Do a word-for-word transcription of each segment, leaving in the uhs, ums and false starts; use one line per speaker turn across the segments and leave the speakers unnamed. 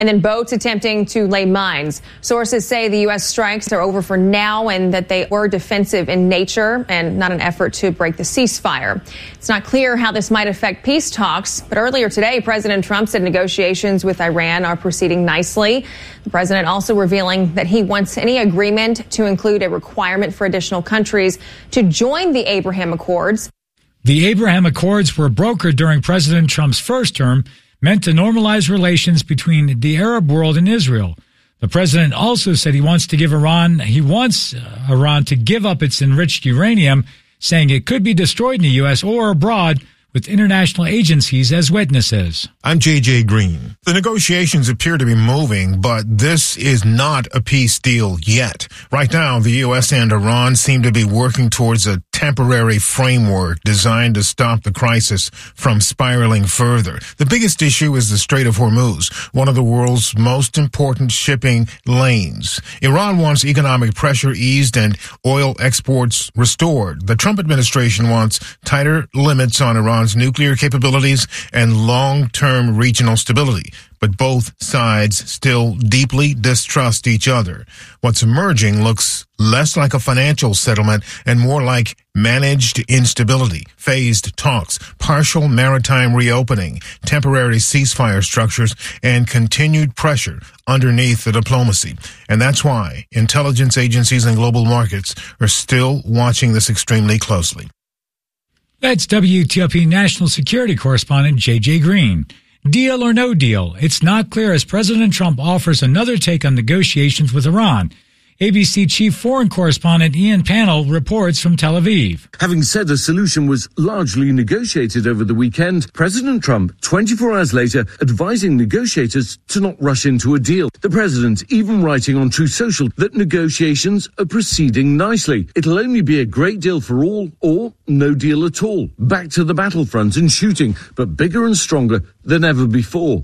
And then boats attempting to lay mines. Sources say the U S strikes are over for now and that they were defensive in nature and not an effort to break the ceasefire. It's not clear how this might affect peace talks, but earlier today, President Trump said negotiations with Iran are proceeding nicely. The president also revealing that he wants any agreement to include a requirement for additional countries to join the Abraham Accords.
The Abraham Accords were brokered during President Trump's first term, meant to normalize relations between the Arab world and Israel. The president also said he wants to give Iran, he wants uh, Iran to give up its enriched uranium, saying it could be destroyed in the U S or abroad with international agencies as witnesses.
I'm J J Green. The negotiations appear to be moving, but this is not a peace deal yet. Right now, the U S and Iran seem to be working towards a temporary framework designed to stop the crisis from spiraling further. The biggest issue is the Strait of Hormuz, one of the world's most important shipping lanes. Iran wants economic pressure eased and oil exports restored. The Trump administration wants tighter limits on Iran's nuclear capabilities and long-term regional stability. But both sides still deeply distrust each other. What's emerging looks less like a financial settlement and more like managed instability, phased talks, partial maritime reopening, temporary ceasefire structures, and continued pressure underneath the diplomacy. And that's why intelligence agencies and global markets are still watching this extremely closely.
That's W T O P National Security Correspondent J J Green. Deal or no deal, it's not clear as President Trump offers another take on negotiations with Iran. A B C Chief Foreign Correspondent Ian Pannell reports from Tel Aviv.
Having said a solution was largely negotiated over the weekend, President Trump, twenty-four hours later, advising negotiators to not rush into a deal. The president even writing on Truth Social that negotiations are proceeding nicely. It'll only be a great deal for all or no deal at all. Back to the battlefront and shooting, but bigger and stronger than ever before.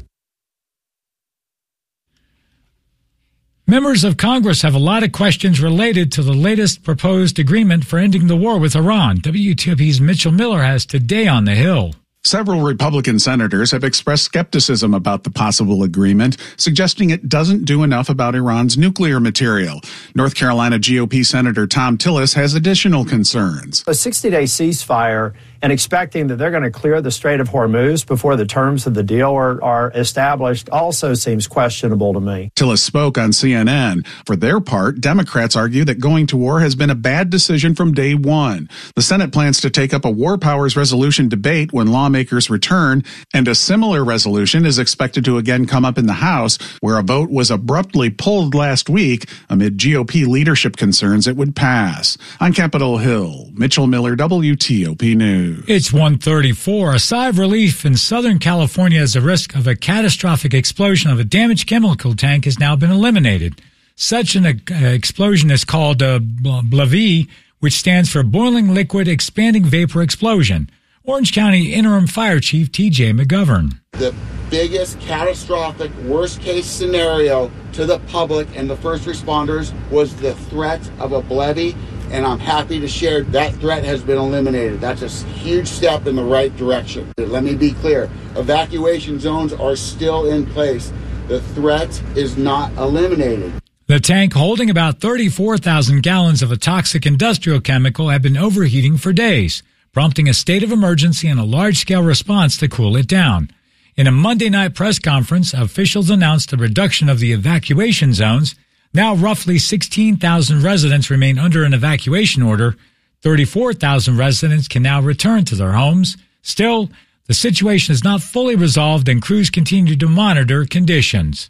Members of Congress have a lot of questions related to the latest proposed agreement for ending the war with Iran. W T O P's Mitchell Miller has today on the Hill.
Several Republican senators have expressed skepticism about the possible agreement, suggesting it doesn't do enough about Iran's nuclear material. North Carolina G O P Senator Tom Tillis has additional concerns.
A sixty-day ceasefire and expecting that they're going to clear the Strait of Hormuz before the terms of the deal are, are established also seems questionable to me.
Tillis spoke on C N N. For their part, Democrats argue that going to war has been a bad decision from day one. The Senate plans to take up a war powers resolution debate when lawmakers return, and a similar resolution is expected to again come up in the House, where a vote was abruptly pulled last week amid G O P leadership concerns it would pass. On Capitol Hill, Mitchell Miller, W T O P News.
It's one thirty-four. A sigh of relief in Southern California as the risk of a catastrophic explosion of a damaged chemical tank has now been eliminated. Such an uh, explosion is called a B L V E, which stands for Boiling Liquid Expanding Vapor Explosion. Orange County Interim Fire Chief T J McGovern.
The biggest catastrophic worst-case scenario to the public and the first responders was the threat of a B L V E. And I'm happy to share that threat has been eliminated. That's a huge step in the right direction. Let me be clear. Evacuation zones are still in place. The threat is not eliminated.
The tank holding about thirty-four thousand gallons of a toxic industrial chemical had been overheating for days, prompting a state of emergency and a large-scale response to cool it down. In a Monday night press conference, officials announced the reduction of the evacuation zones. Now roughly sixteen thousand residents remain under an evacuation order. thirty-four thousand residents can now return to their homes. Still, the situation is not fully resolved and crews continue to monitor conditions.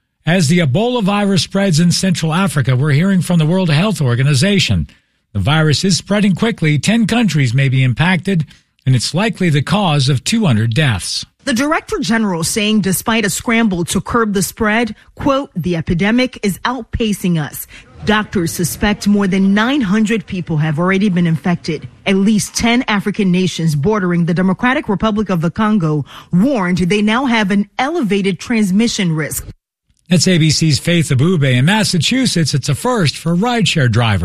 As the Ebola virus spreads in Central Africa, we're hearing from the World Health Organization. The virus is spreading quickly. Ten countries may be impacted, and it's likely the cause of two hundred deaths.
The Director General saying despite a scramble to curb the spread, quote, the epidemic is outpacing us. Doctors suspect more than nine hundred people have already been infected. At least ten African nations bordering the Democratic Republic of the Congo warned they now have an elevated transmission risk.
That's A B C's Faith Abube. In Massachusetts, it's a first for rideshare drivers.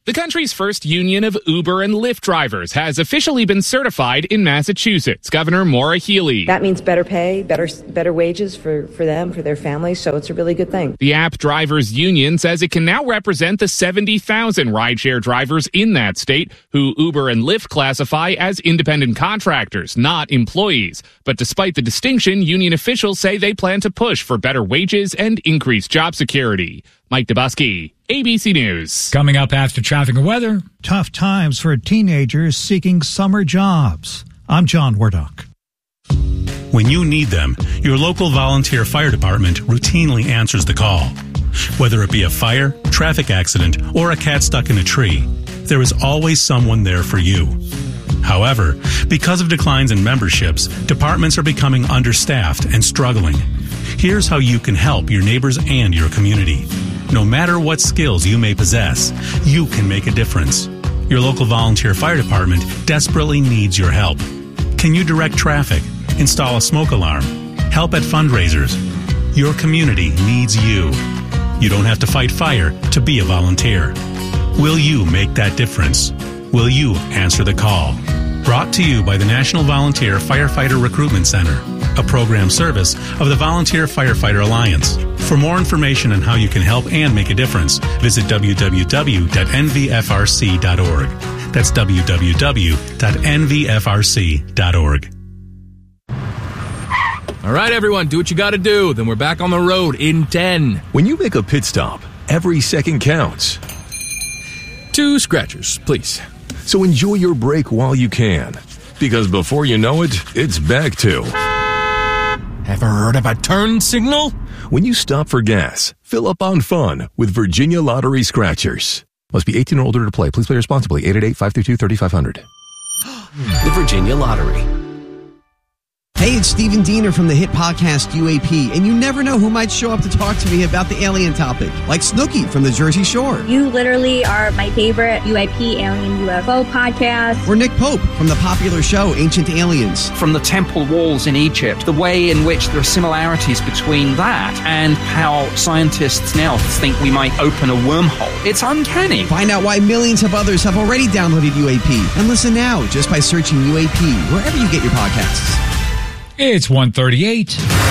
The country's first union of Uber and Lyft drivers has officially been certified in Massachusetts. Governor Maura Healey.
That means better pay, better better wages for, for them, for their families, so it's a really good thing.
The App Drivers Union says it can now represent the seventy thousand rideshare drivers in that state who Uber and Lyft classify as independent contractors, not employees. But despite the distinction, union officials say they plan to push for better wages and increased job security. Mike Dubusky, A B C News.
Coming up after traffic and weather.
Tough times for teenagers seeking summer jobs. I'm John Wardock.
When you need them, your local volunteer fire department routinely answers the call. Whether it be a fire, traffic accident, or a cat stuck in a tree, there is always someone there for you. However, because of declines in memberships, departments are becoming understaffed and struggling. Here's how you can help your neighbors and your community. No matter what skills you may possess, you can make a difference. Your local volunteer fire department desperately needs your help. Can you direct traffic, install a smoke alarm, help at fundraisers? Your community needs you. You don't have to fight fire to be a volunteer. Will you make that difference? Will you answer the call? Brought to you by the National Volunteer Firefighter Recruitment Center, a program service of the Volunteer Firefighter Alliance. For more information on how you can help and make a difference, visit w w w dot n v f r c dot org. That's w w w dot n v f r c dot org.
All right, everyone, do what you got to do. Then we're back on the road in ten.
When you make a pit stop, every second counts.
Two scratchers, please.
So enjoy your break while you can. Because before you know it, it's back to...
Ever heard of a turn signal?
When you stop for gas, fill up on fun with Virginia Lottery Scratchers. Must be eighteen or older to play. Please play responsibly. eight eight eight, five three two, three five zero zero.
The Virginia Lottery. Hey, it's Stephen Diener from the hit podcast U A P, and you never know who might show up to talk to me about the alien topic, like Snooki from the Jersey Shore.
You literally are my favorite U A P Alien U F O podcast.
Or Nick Pope from the popular show Ancient Aliens.
From the temple walls in Egypt, the way in which there are similarities between that and how scientists now think we might open a wormhole. It's uncanny.
Find out why millions of others have already downloaded U A P, and listen now just by searching U A P wherever you get your podcasts.
It's one thirty-eight.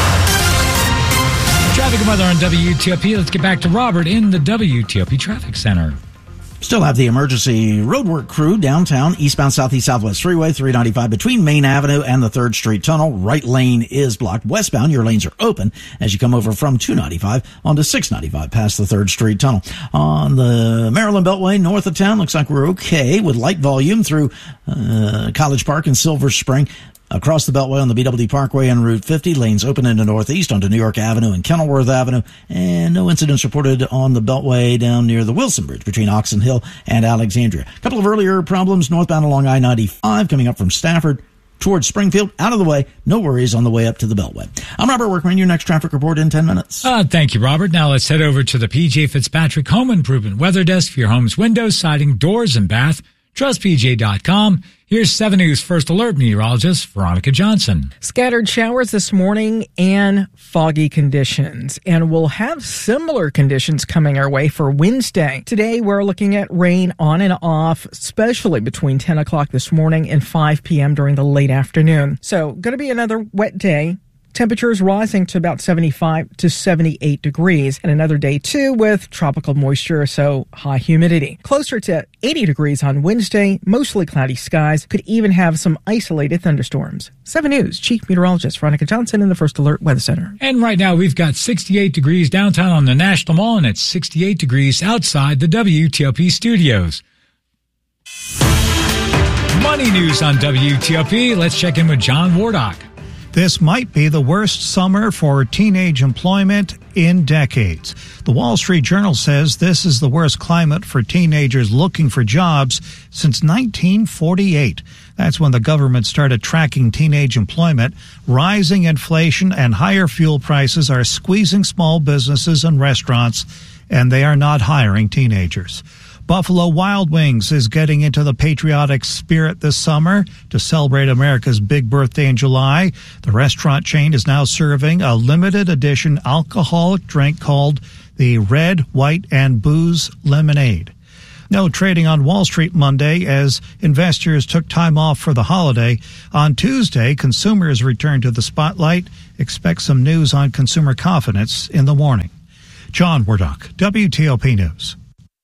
Traffic and weather on W T O P. Let's get back to Robert in the W T O P Traffic Center.
Still have the emergency roadwork crew downtown, eastbound Southeast Southwest Freeway, three ninety-five between Main Avenue and the third Street Tunnel. Right lane is blocked. Westbound, your lanes are open as you come over from two ninety-five onto six ninety-five past the third Street Tunnel. On the Maryland Beltway, north of town, looks like we're okay with light volume through uh, College Park and Silver Spring. Across the Beltway on the B W D Parkway and Route fifty, lanes open into northeast onto New York Avenue and Kenilworth Avenue, and no incidents reported on the Beltway down near the Wilson Bridge between Oxon Hill and Alexandria. A couple of earlier problems northbound along I ninety-five coming up from Stafford towards Springfield. Out of the way, no worries on the way up to the Beltway. I'm Robert Workman, your next traffic report in ten minutes.
Uh, thank you, Robert. Now let's head over to the P J Fitzpatrick Home Improvement Weather Desk for your home's windows, siding, doors, and bath. Trust P J dot com. Here's seven News First Alert meteorologist Veronica Johnson.
Scattered showers this morning and foggy conditions. And we'll have similar conditions coming our way for Wednesday. Today, we're looking at rain on and off, especially between ten o'clock this morning and five p.m. during the late afternoon. So, going to be another wet day. Temperatures rising to about seventy-five to seventy-eight degrees, and another day too with tropical moisture, so high humidity. Closer to eighty degrees on Wednesday, mostly cloudy skies, could even have some isolated thunderstorms. seven News Chief Meteorologist Veronica Johnson in the First Alert Weather Center.
And right now we've got sixty-eight degrees downtown on the National Mall, and it's sixty-eight degrees outside the W T O P studios. Money news on W T O P. Let's check in with John Wardock.
This might be the worst summer for teenage employment in decades. The Wall Street Journal says this is the worst climate for teenagers looking for jobs since nineteen forty-eight. That's when the government started tracking teenage employment. Rising inflation and higher fuel prices are squeezing small businesses and restaurants, and they are not hiring teenagers. Buffalo Wild Wings is getting into the patriotic spirit this summer to celebrate America's big birthday in July. The restaurant chain is now serving a limited edition alcoholic drink called the Red, White, and Booze Lemonade. No trading on Wall Street Monday as investors took time off for the holiday. On Tuesday, consumers returned to the spotlight. Expect some news on consumer confidence in the morning. John Wardock, W T O P News.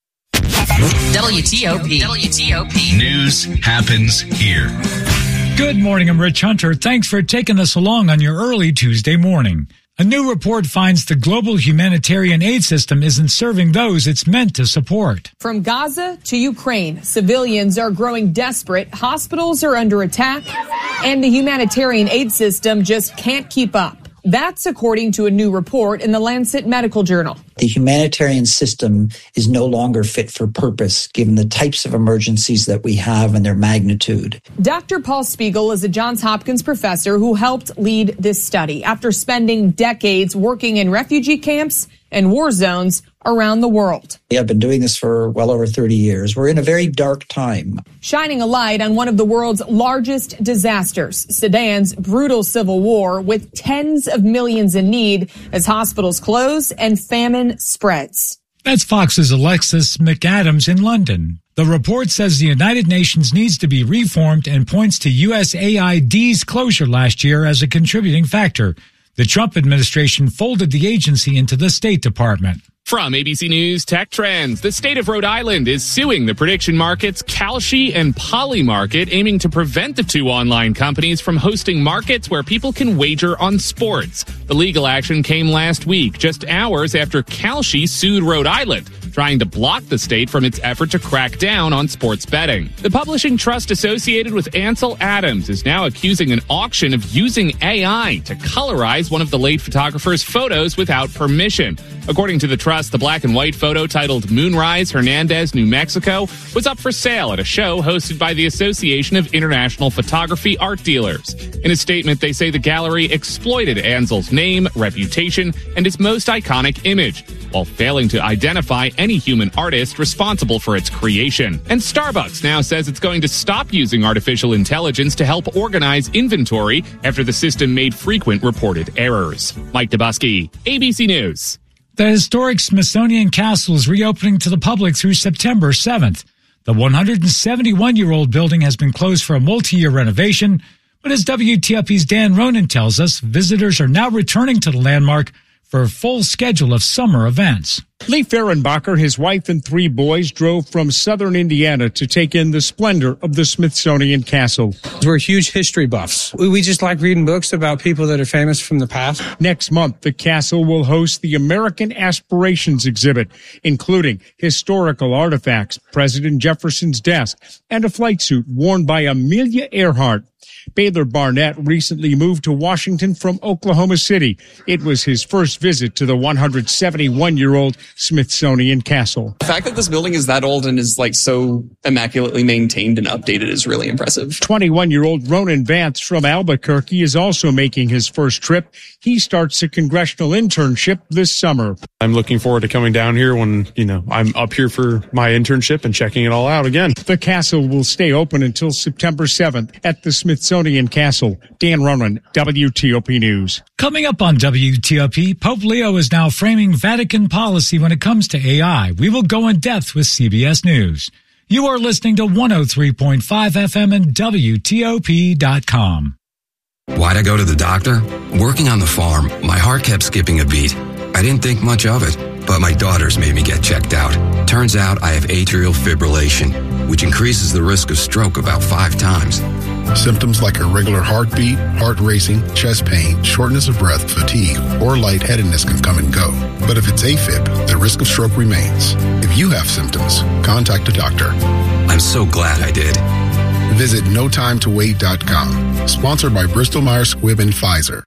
W T O P. W T O P. News happens here.
Good morning, I'm Rich Hunter. Thanks for taking us along on your early Tuesday morning. A new report finds the global humanitarian aid system isn't serving those it's meant to support.
From Gaza to Ukraine, civilians are growing desperate, hospitals are under attack, and the humanitarian aid system just can't keep up. That's according to a new report in the Lancet Medical Journal.
The humanitarian system is no longer fit for purpose, given the types of emergencies that we have and their magnitude.
Doctor Paul Spiegel is a Johns Hopkins professor who helped lead this study after spending decades working in refugee camps and war zones around the world.
I've been doing this for well over thirty years. We're in a very dark time.
Shining a light on one of the world's largest disasters, Sudan's brutal civil war with tens of millions in need as hospitals close and famine spreads.
That's Fox's Alexis McAdams in London. The report says the United Nations needs to be reformed and points to U S A I D's closure last year as a contributing factor. The Trump administration folded the agency into the State Department.
From A B C News Tech Trends, the state of Rhode Island is suing the prediction markets Kalshi and Polymarket, aiming to prevent the two online companies from hosting markets where people can wager on sports. The legal action came last week, just hours after Kalshi sued Rhode Island, trying to block the state from its effort to crack down on sports betting. The publishing trust associated with Ansel Adams is now accusing an auction of using A I to colorize one of the late photographer's photos without permission. According to the trust, the black and white photo titled Moonrise, Hernandez, New Mexico was up for sale at a show hosted by the Association of International Photography Art Dealers. In a statement, they say the gallery exploited Ansel's name, reputation, and his most iconic image, while failing to identify any human artist responsible for its creation. And Starbucks now says it's going to stop using artificial intelligence to help organize inventory after the system made frequent reported errors. Mike Dubusky, A B C News.
The historic Smithsonian Castle is reopening to the public through September seventh. The one hundred seventy-one-year-old building has been closed for a multi-year renovation, but as W T O P's Dan Ronan tells us, visitors are now returning to the landmark for a full schedule of summer events.
Lee Fehrenbacher, his wife and three boys drove from southern Indiana to take in the splendor of the Smithsonian Castle.
We're huge history buffs. We just like reading books about people that are famous from the past.
Next month, the castle will host the American Aspirations exhibit, including historical artifacts, President Jefferson's desk, and a flight suit worn by Amelia Earhart. Baylor Barnett recently moved to Washington from Oklahoma City. It was his first visit to the one hundred seventy-one-year-old Smithsonian Castle.
The fact that this building is that old and is like so immaculately maintained and updated is really impressive.
twenty-one-year-old Ronan Vance from Albuquerque is also making his first trip. He starts a congressional internship this summer.
I'm looking forward to coming down here when, you know, I'm up here for my internship and checking it all out again.
The castle will stay open until September seventh at the Smithsonian Castle. Dan Ronan, W T O P News.
Coming up on W T O P, Pope Leo is now framing Vatican policy when it comes to A I. We will go in depth with C B S News. You are listening to one oh three point five F M and W T O P dot com.
Why'd I go to the doctor? Working on the farm, my heart kept skipping a beat. I didn't think much of it, but my daughters made me get checked out. Turns out I have atrial fibrillation, which increases the risk of stroke about five times.
Symptoms like irregular heartbeat, heart racing, chest pain, shortness of breath, fatigue, or lightheadedness can come and go. But if it's AFib, the risk of stroke remains. If you have symptoms, contact a doctor.
I'm so glad I did.
Visit no time to wait dot com. Sponsored by Bristol Myers Squibb and Pfizer.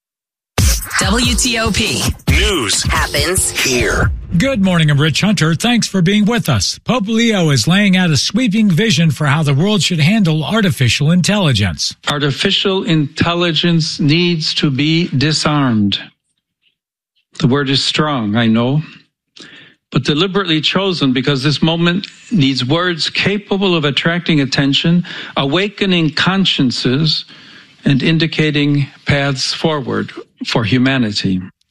W T O P. News happens here.
Good morning, I'm Rich Hunter. Thanks for being with us. Pope Leo is laying out a sweeping vision for how the world should handle artificial intelligence.
Artificial intelligence needs to be disarmed. The word is strong, I know, but deliberately chosen because this moment needs words capable of attracting attention, awakening consciences, and indicating paths forward for humanity.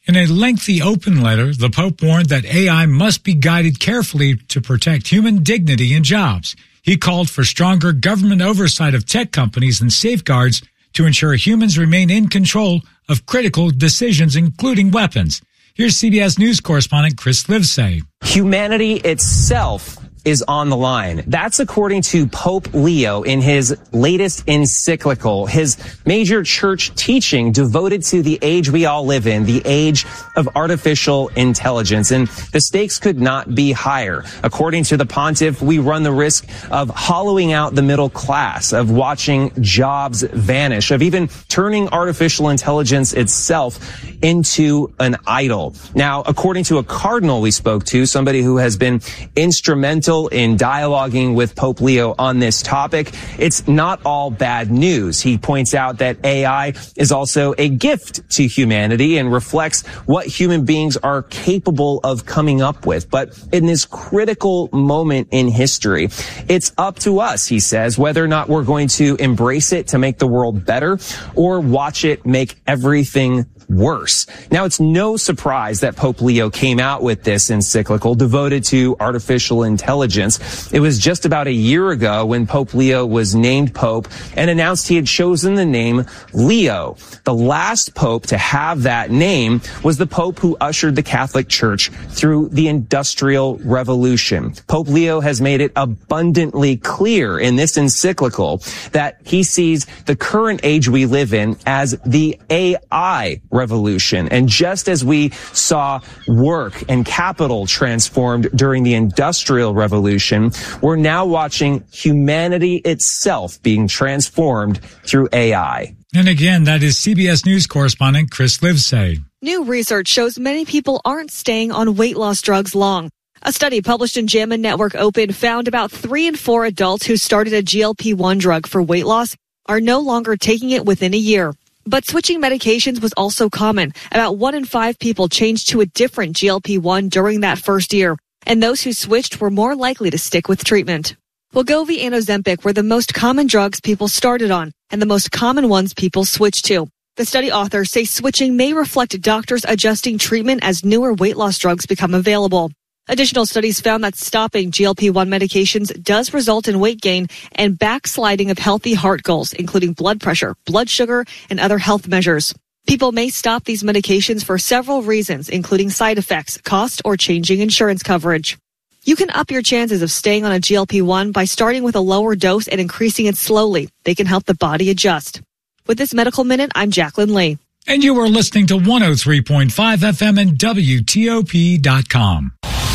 In a lengthy open letter, the Pope warned that A I must be guided carefully to protect human dignity and jobs. He called for stronger government oversight of tech companies and safeguards to ensure humans remain in control of critical decisions, including weapons. Here's C B S News correspondent Chris Livesay.
Humanity itself is on the line. That's according to Pope Leo in his latest encyclical, his major church teaching devoted to the age we all live in, the age of artificial intelligence. And the stakes could not be higher. According to the pontiff, we run the risk of hollowing out the middle class, of watching jobs vanish, of even turning artificial intelligence itself into an idol. Now, according to a cardinal we spoke to, somebody who has been instrumental in dialoguing with Pope Leo on this topic, it's not all bad news. He points out that A I is also a gift to humanity and reflects what human beings are capable of coming up with. But in this critical moment in history, it's up to us, he says, whether or not we're going to embrace it to make the world better or watch it make everything worse. Now, it's no surprise that Pope Leo came out with this encyclical devoted to artificial intelligence. It was just about a year ago when Pope Leo was named Pope and announced he had chosen the name Leo. The last Pope to have that name was the Pope who ushered the Catholic Church through the Industrial Revolution. Pope Leo has made it abundantly clear in this encyclical that he sees the current age we live in as the A I revolution. And just as we saw work and capital transformed during the Industrial Revolution, we're now watching humanity itself being transformed through A I.
And again, that is C B S News correspondent Chris Livesay.
New research shows many people aren't staying on weight loss drugs long. A study published in JAMA Network Open found about three in four adults who started a G L P one drug for weight loss are no longer taking it within a year. But switching medications was also common. About one in five people changed to a different G L P one during that first year, and those who switched were more likely to stick with treatment. Wegovy and Ozempic were the most common drugs people started on, and the most common ones people switched to. The study authors say switching may reflect doctors adjusting treatment as newer weight loss drugs become available. Additional studies found that stopping G L P one medications does result in weight gain and backsliding of healthy heart goals, including blood pressure, blood sugar, and other health measures. People may stop these medications for several reasons, including side effects, cost, or changing insurance coverage. You can up your chances of staying on a G L P one by starting with a lower dose and increasing it slowly. They can help the body adjust. With this Medical Minute, I'm Jacqueline Lee.
And you are listening to one oh three point five F M and W T O P dot com.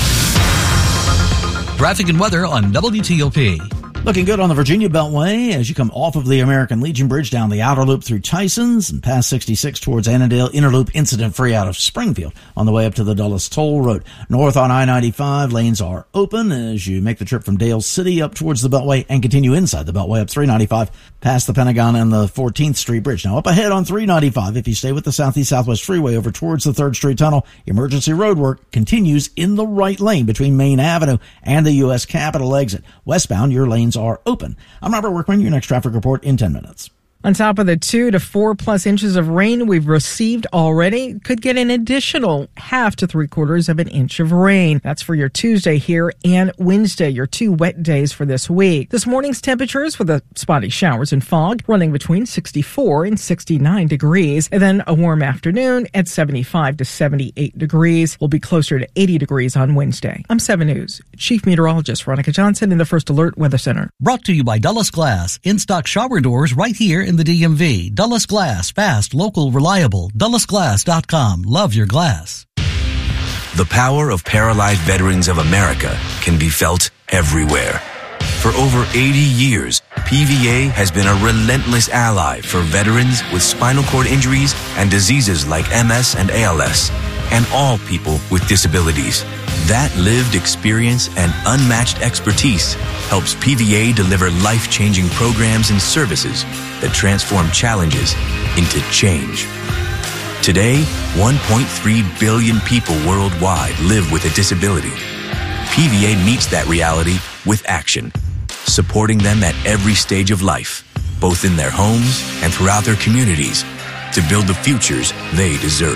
Traffic and weather on W T O P.
Looking good on the Virginia Beltway as you come off of the American Legion Bridge down the outer loop through Tysons and past sixty-six towards Annandale, inner loop incident free out of Springfield on the way up to the Dulles Toll Road. North on I ninety-five, lanes are open as you make the trip from Dale City up towards the Beltway and continue inside the Beltway up three ninety-five past the Pentagon and the fourteenth Street Bridge. Now up ahead on three ninety-five, if you stay with the Southeast Southwest Freeway over towards the third Street Tunnel, emergency road work continues in the right lane between Main Avenue and the U S Capitol exit. Westbound, your lanes are open. I'm Robert Workman, your next traffic report in ten minutes.
On top of the two to four plus inches of rain we've received already, could get an additional half to three quarters of an inch of rain. That's for your Tuesday here and Wednesday, your two wet days for this week. This morning's temperatures with the spotty showers and fog running between sixty-four and sixty-nine degrees. And then a warm afternoon at seventy-five to seventy-eight degrees. We'll be closer to eighty degrees on Wednesday. I'm seven News Chief Meteorologist Veronica Johnson in the First Alert Weather Center.
Brought to you by Dulles Glass. In-stock shower doors right here in the D M V. Dulles Glass. Fast, local, reliable. Dulles Glass dot com. Love your glass.
The power of Paralyzed Veterans of America can be felt everywhere. For over eighty years, P V A has been a relentless ally for veterans with spinal cord injuries and diseases like M S and A L S, and all people with disabilities. That lived experience and unmatched expertise helps P V A deliver life-changing programs and services that transform challenges into change. Today, one point three billion people worldwide live with a disability. P V A meets that reality with action, supporting them at every stage of life, both in their homes and throughout their communities, to build the futures they deserve.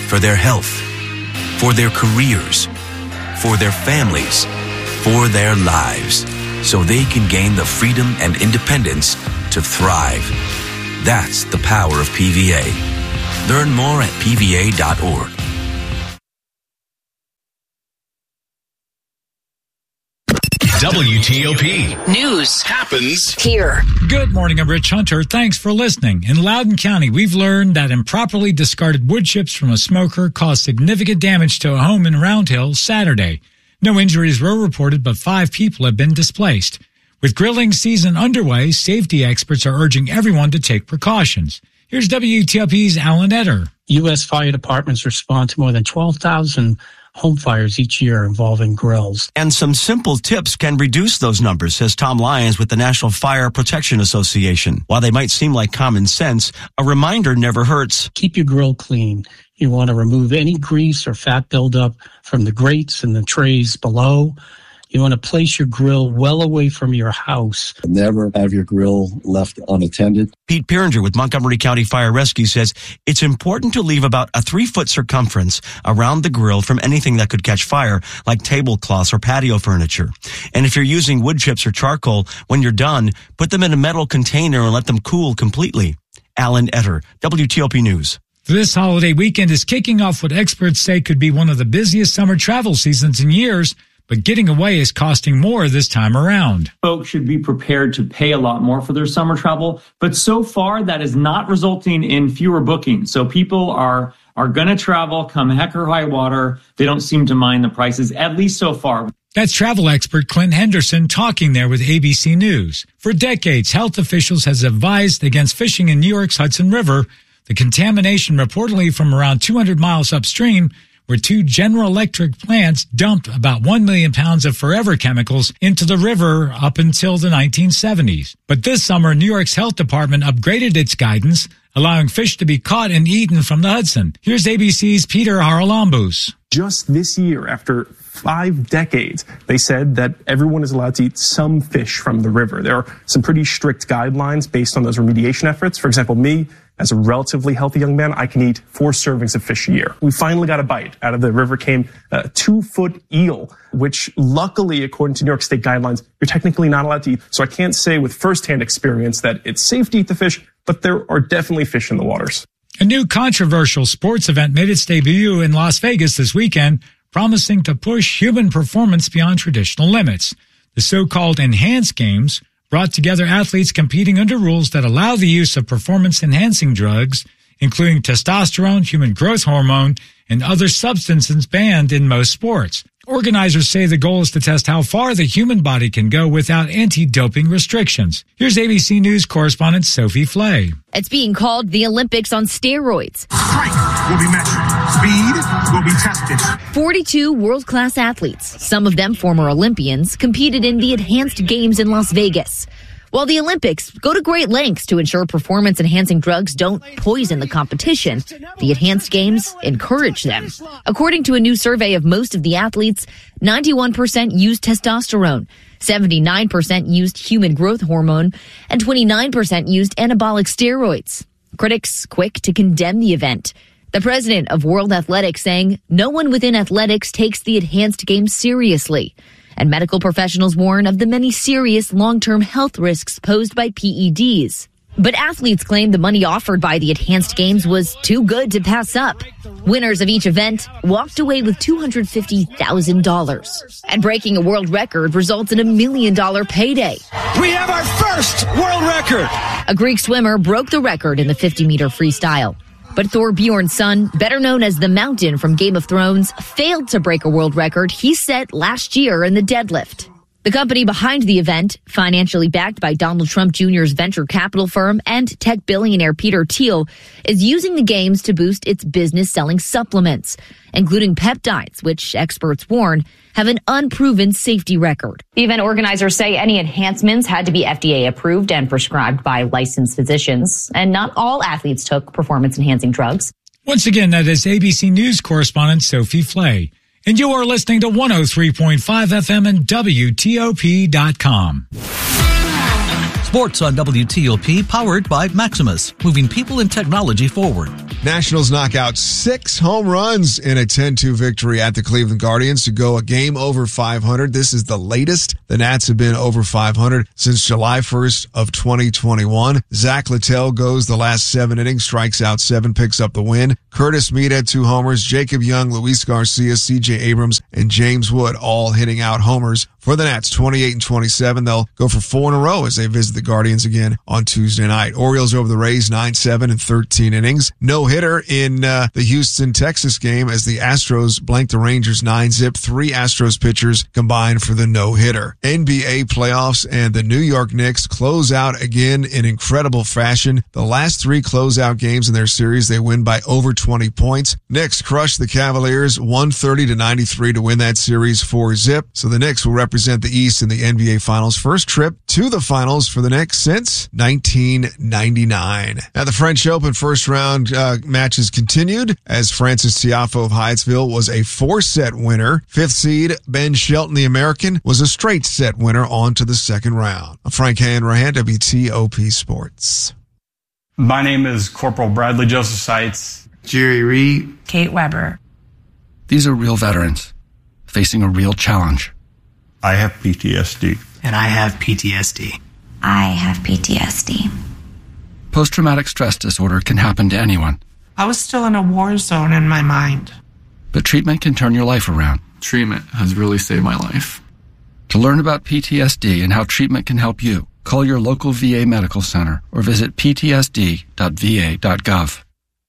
for their health, for their careers, for their families, for their lives, so they can gain the freedom and independence to thrive. That's the power of P V A. Learn more at P V A dot org.
W T O P. News happens here.
Good morning, I'm Rich Hunter. Thanks for listening. In Loudoun County, we've learned that improperly discarded wood chips from a smoker caused significant damage to a home in Round Hill Saturday. No injuries were reported, but five people have been displaced. With grilling season underway, safety experts are urging everyone to take precautions. Here's W T O P's Alan Etter.
U S fire departments respond to more than twelve thousand home fires each year involving grills.
And some simple tips can reduce those numbers, says Tom Lyons with the National Fire Protection Association. While they might seem like common sense, a reminder never hurts.
Keep your grill clean. You want to remove any grease or fat buildup from the grates and the trays below. You want to place your grill well away from your house.
Never have your grill left unattended.
Pete Pieringer with Montgomery County Fire Rescue says it's important to leave about a three-foot circumference around the grill from anything that could catch fire, like tablecloths or patio furniture. And if you're using wood chips or charcoal, when you're done, put them in a metal container and let them cool completely. Alan Etter, W T O P News.
This holiday weekend is kicking off what experts say could be one of the busiest summer travel seasons in years. But getting away is costing more this time around.
Folks should be prepared to pay a lot more for their summer travel. But so far, that is not resulting in fewer bookings. So people are, are going to travel come heck or high water. They don't seem to mind the prices, at least so far.
That's travel expert Clint Henderson talking there with A B C News. For decades, health officials have advised against fishing in New York's Hudson River. The contamination reportedly from around two hundred miles upstream, where two General Electric plants dumped about one million pounds of forever chemicals into the river up until the nineteen seventies. But this summer, New York's health department upgraded its guidance, allowing fish to be caught and eaten from the Hudson. Here's A B C's Peter Haralambous.
Just this year, after five decades, they said that everyone is allowed to eat some fish from the river. There are some pretty strict guidelines based on those remediation efforts. For example, me, as a relatively healthy young man, I can eat four servings of fish a year. We finally got a bite. Out of the river came a two-foot eel, which luckily, according to New York State guidelines, you're technically not allowed to eat. So I can't say with firsthand experience that it's safe to eat the fish, but there are definitely fish in the waters.
A new controversial sports event made its debut in Las Vegas this weekend, promising to push human performance beyond traditional limits. The so-called Enhanced Games brought together athletes competing under rules that allow the use of performance-enhancing drugs, including testosterone, human growth hormone, and other substances banned in most sports. Organizers say the goal is to test how far the human body can go without anti-doping restrictions. Here's A B C News correspondent Sophie Flay.
It's being called the Olympics on steroids.
Strength will be measured. Speed will be tested.
forty-two world-class athletes, some of them former Olympians, competed in the Enhanced Games in Las Vegas. While the Olympics go to great lengths to ensure performance-enhancing drugs don't poison the competition, the Enhanced Games encourage them. According to a new survey of most of the athletes, ninety-one percent used testosterone, seventy-nine percent used human growth hormone, and twenty-nine percent used anabolic steroids. Critics quick to condemn the event. The president of World Athletics saying no one within athletics takes the Enhanced Games seriously. And medical professionals warn of the many serious long-term health risks posed by P E Ds. But athletes claim the money offered by the Enhanced Games was too good to pass up. Winners of each event walked away with two hundred fifty thousand dollars. And breaking a world record results in a million-dollar payday.
We have our first world record!
A Greek swimmer broke the record in the fifty-meter freestyle. But Thor Bjornsson, better known as the Mountain from Game of Thrones, failed to break a world record he set last year in the deadlift. The company behind the event, financially backed by Donald Trump Junior's venture capital firm and tech billionaire Peter Thiel, is using the games to boost its business selling supplements, including peptides, which experts warn have an unproven safety record.
The event organizers say any enhancements had to be F D A approved and prescribed by licensed physicians, and not all athletes took performance-enhancing drugs.
Once again, that is A B C News correspondent Sophie Flay. And you are listening to one oh three point five F M and W T O P dot com.
Sports on W T O P, powered by Maximus, moving people and technology forward.
Nationals knock out six home runs in a ten two victory at the Cleveland Guardians to go a game over five hundred. This is the latest the Nats have been over five hundred since July first of twenty twenty-one. Zach Littell goes the last seven innings, strikes out seven, picks up the win. Curtis Mead had two homers. Jacob Young, Luis Garcia, C J Abrams, and James Wood all hitting out homers for the Nats. twenty-eight and twenty-seven. They'll go for four in a row as they visit the Guardians again on Tuesday night. Orioles over the Rays nine seven and thirteen innings. No hitter in uh, the Houston, Texas game as the Astros blanked the Rangers nine zip. Three Astros pitchers combined for the no hitter. N B A playoffs and the New York Knicks close out again in incredible fashion. The last three closeout games in their series, they win by over twenty points. Knicks crushed the Cavaliers one thirty to ninety-three to win that series four zip. So the Knicks will represent the East in the N B A Finals. First trip to the Finals for the Knicks since nineteen ninety-nine. Now the French Open first round uh, matches continued as Francis Tiafoe of Hyattsville was a four-set winner. Fifth seed Ben Shelton, the American, was a straight set winner on to the second round. Frank Hanrahan, W T O P Sports.
My name is Corporal Bradley Joseph Seitz.
Jerry Reed.
Kate Weber.
These are real veterans facing a real challenge.
I have P T S D.
And I have P T S D.
I have P T S D.
Post-traumatic stress disorder can happen to anyone.
I was still in a war zone in my mind.
But treatment can turn your life around.
Treatment has really saved my life.
To learn about P T S D and how treatment can help you, call your local V A medical center or visit p t s d dot v a dot gov.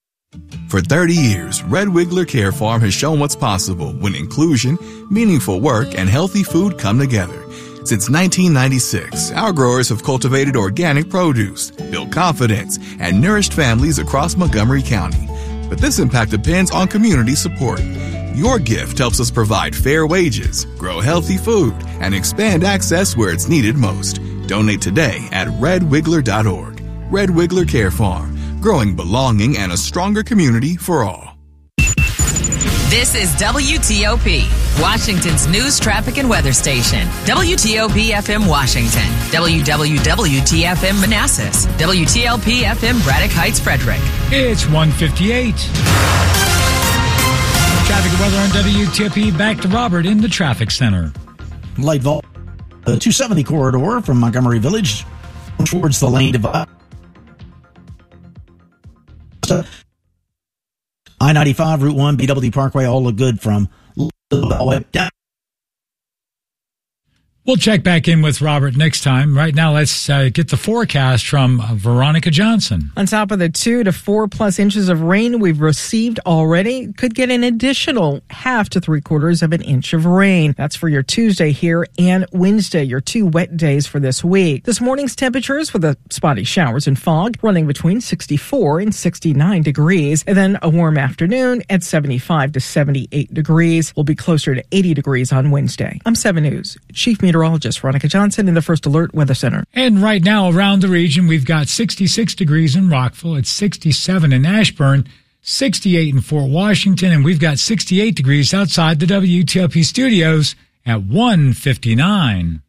For thirty years, Red Wiggler Care Farm has shown what's possible when inclusion, meaningful work, and healthy food come together. Since nineteen ninety-six, our growers have cultivated organic produce, built confidence, and nourished families across Montgomery County. But this impact depends on community support. Your gift helps us provide fair wages, grow healthy food, and expand access where it's needed most. Donate today at red wiggler dot org. Red Wiggler Care Farm, growing belonging and a stronger community for all.
This is W T O P, Washington's news, traffic, and weather station. W T O P F M Washington, W W W T F M Manassas, W T L P F M Braddock Heights, Frederick.
It's one fifty-eight. Traffic and weather on W T O P. Back to Robert in the traffic center.
Light Vault, the two seventy corridor from Montgomery Village towards the lane divide. I ninety-five, Route one, B W Parkway, all look good from down.
We'll check back in with Robert next time. Right now, let's uh, get the forecast from uh, Veronica Johnson.
On top of the two to four plus inches of rain we've received already, could get an additional half to three quarters of an inch of rain. That's for your Tuesday here and Wednesday, your two wet days for this week. This morning's temperatures with the spotty showers and fog running between sixty-four and sixty-nine degrees. And then a warm afternoon at seventy-five to seventy-eight degrees. We'll be closer to eighty degrees on Wednesday. I'm seven News Chief Meteorologist Veronica Johnson in the First Alert Weather Center.
And right now around the region, we've got sixty-six degrees in Rockville. It's sixty-seven in Ashburn, sixty-eight in Fort Washington, and we've got sixty-eight degrees outside the W T O P studios at one fifty-nine.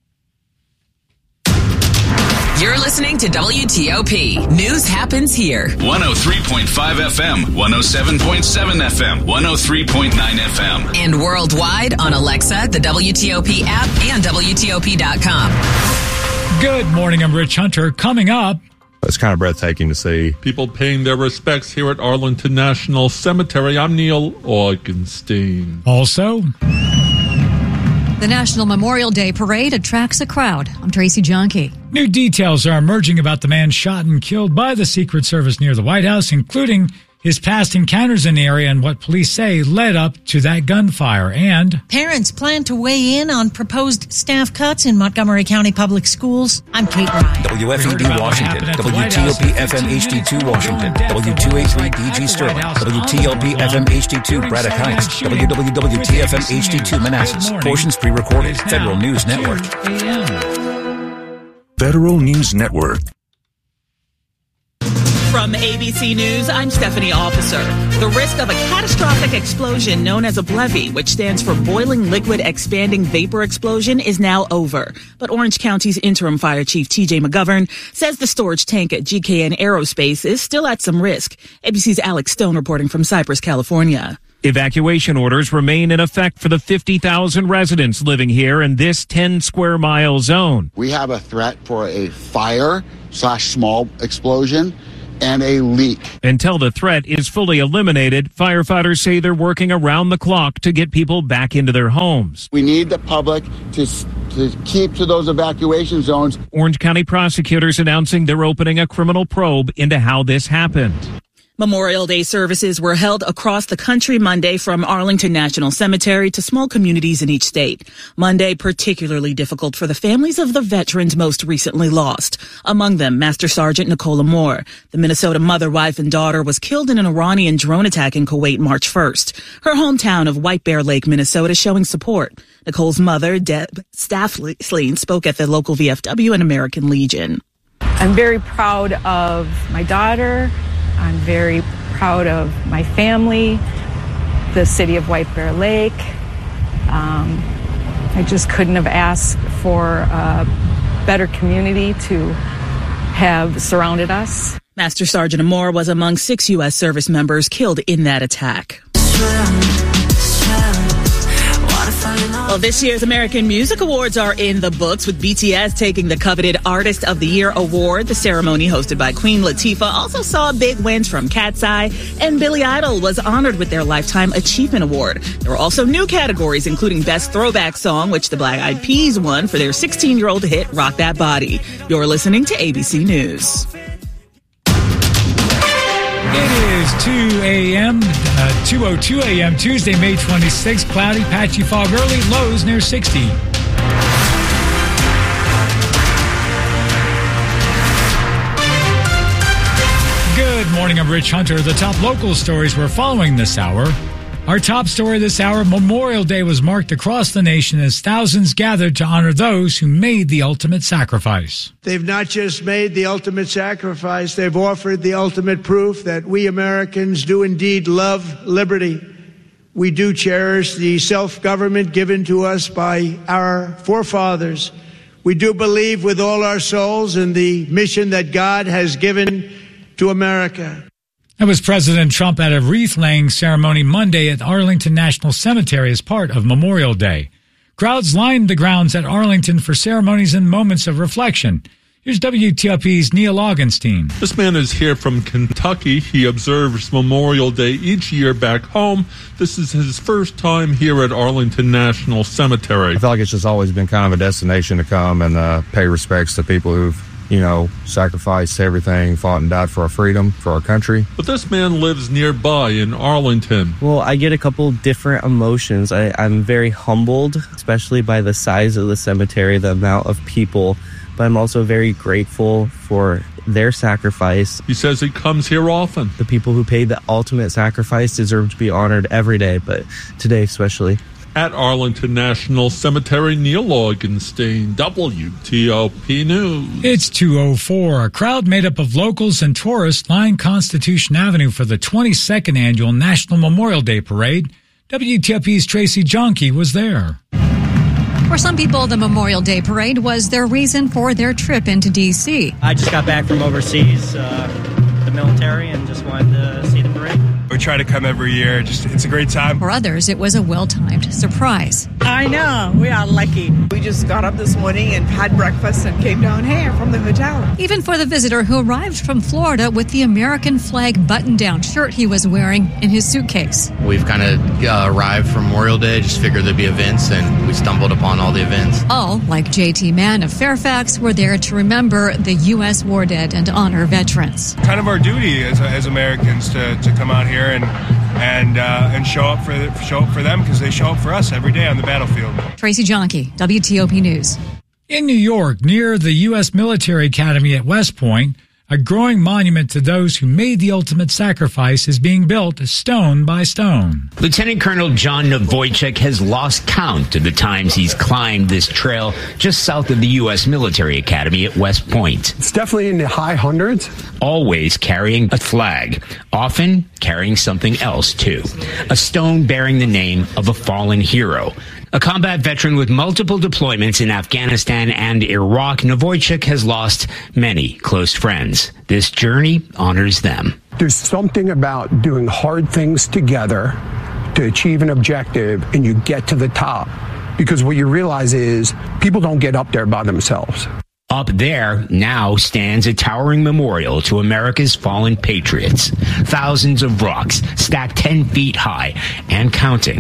You're listening to W T O P. News happens here.
one oh three point five F M, one oh seven point seven F M, one oh three point nine F M.
And worldwide on Alexa, the W T O P app, and W T O P dot com.
Good morning, I'm Rich Hunter. Coming up,
it's kind of breathtaking to see
people paying their respects here at Arlington National Cemetery. I'm Neil Augenstein.
Also,
the National Memorial Day Parade attracts a crowd. I'm Tracy Jonke.
New details are emerging about the man shot and killed by the Secret Service near the White House, including his past encounters in the area and what police say led up to that gunfire. And
parents plan to weigh in on proposed staff cuts in Montgomery County Public Schools. I'm Kate Ryan.
W F E D Washington, W T O P F M H D two Washington, W two eighty-three D G Sterling, W T L P F M H D two Braddock Heights, W W W T F M H D two Manassas. Portions pre-recorded. Federal News Network.
Federal News Network.
From A B C News, I'm Stephanie Officer. The risk of a catastrophic explosion known as a B L E V, which stands for Boiling Liquid Expanding Vapor Explosion, is now over. But Orange County's interim fire chief T J McGovern says the storage tank at G K N Aerospace is still at some risk. A B C's Alex Stone reporting from Cypress, California.
Evacuation orders remain in effect for the fifty thousand residents living here in this ten square mile zone.
We have a threat for a fire slash small explosion and a leak.
Until the threat is fully eliminated, firefighters say they're working around the clock to get people back into their homes.
We need the public to, to keep to those evacuation zones.
Orange County prosecutors announcing they're opening a criminal probe into how this happened.
Memorial Day services were held across the country Monday from Arlington National Cemetery to small communities in each state. Monday, particularly difficult for the families of the veterans most recently lost. Among them, Master Sergeant Nicola Moore. The Minnesota mother, wife, and daughter was killed in an Iranian drone attack in Kuwait March first. Her hometown of White Bear Lake, Minnesota, showing support. Nicole's mother, Deb Stafflein, spoke at the local V F W and American Legion.
I'm very proud of my daughter. I'm very proud of my family, the city of White Bear Lake. Um, I just couldn't have asked for a better community to have surrounded us.
Master Sergeant Moore was among six U S service members killed in that attack. Well, this year's American Music Awards are in the books, with B T S taking the coveted Artist of the Year award. The ceremony, hosted by Queen Latifah, also saw big wins from Cat's Eye, and Billy Idol was honored with their Lifetime Achievement Award. There were also new categories, including Best Throwback Song, which the Black Eyed Peas won for their sixteen-year-old hit, Rock That Body. You're listening to A B C News.
It is two a.m., uh, two oh two a.m., Tuesday, May twenty-sixth. Cloudy, patchy fog early, lows near sixty. Good morning, I'm Rich Hunter. The top local stories we're following this hour. Our top story this hour, Memorial Day was marked across the nation as thousands gathered to honor those who made the ultimate sacrifice.
They've not just made the ultimate sacrifice, they've offered the ultimate proof that we Americans do indeed love liberty. We do cherish the self-government given to us by our forefathers. We do believe with all our souls in the mission that God has given to America.
That was President Trump at a wreath-laying ceremony Monday at Arlington National Cemetery as part of Memorial Day. Crowds lined the grounds at Arlington for ceremonies and moments of reflection. Here's W T O P's Neil Augenstein.
This man is here from Kentucky. He observes Memorial Day each year back home. This is his first time here at Arlington National Cemetery.
I feel like it's just always been kind of a destination to come and uh, pay respects to people who've, you know, sacrificed everything, fought and died for our freedom, for our country.
But this man lives nearby in Arlington.
Well, I get a couple different emotions. I, I'm very humbled, especially by the size of the cemetery, the amount of people, but I'm also very grateful for their sacrifice.
He says he comes here often.
The people who paid the ultimate sacrifice deserve to be honored every day, but today especially.
At Arlington National Cemetery, Neil Augenstein, W T O P News.
It's two oh four. A crowd made up of locals and tourists lined Constitution Avenue for the twenty-second annual National Memorial Day Parade. W T O P's Tracy Jonke was there.
For some people, the Memorial Day Parade was their reason for their trip into D C.
I just got back from overseas, uh, the military, and just wanted to see the parade.
We try to come every year. Just it's a great time.
For others, it was a well-timed surprise.
I know. We are lucky. We just got up this morning and had breakfast and came down here from the hotel.
Even for the visitor who arrived from Florida with the American flag button-down shirt he was wearing in his suitcase.
We've kind of uh, arrived from Memorial Day, just figured there'd be events, and we stumbled upon all the events.
All, like J T Mann of Fairfax, were there to remember the U S war dead and honor veterans.
Kind of our duty as, as Americans to, to come out here and and uh, and show up for show up for them, because they show up for us every day on the battlefield.
Tracy Jonke, W T O P News.
In New York, near the U S Military Academy at West Point, A growing monument to those who made the ultimate sacrifice is being built stone by stone.
Lieutenant Colonel John Novojcik has lost count of the times he's climbed this trail just south of the U S Military Academy at West Point.
It's definitely in the high hundreds.
Always carrying a flag, often carrying something else too. A stone bearing the name of a fallen hero. A combat veteran with multiple deployments in Afghanistan and Iraq, Novojcik has lost many close friends. This journey honors them.
There's something about doing hard things together to achieve an objective, and you get to the top. Because what you realize is people don't get up there by themselves.
Up there now stands a towering memorial to America's fallen patriots. Thousands of rocks stacked ten feet high and counting.